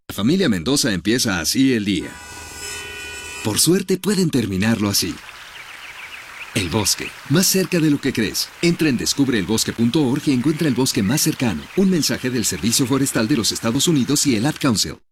La familia Mendoza empieza así el día. Por suerte pueden terminarlo así. El bosque, más cerca de lo que crees. Entra en descubreelbosque.org y encuentra el bosque más cercano. Un mensaje del Servicio Forestal de los Estados Unidos y el Ad Council.